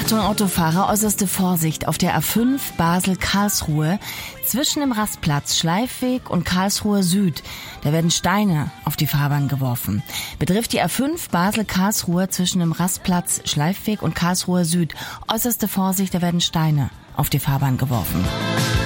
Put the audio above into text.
Achtung Autofahrer, äußerste Vorsicht auf der A5 Basel-Karlsruhe zwischen dem Rastplatz Schleifweg und Karlsruhe Süd. Da werden Steine auf die Fahrbahn geworfen. Betrifft die A5 Basel-Karlsruhe zwischen dem Rastplatz Schleifweg und Karlsruhe Süd. Äußerste Vorsicht, da werden Steine auf die Fahrbahn geworfen.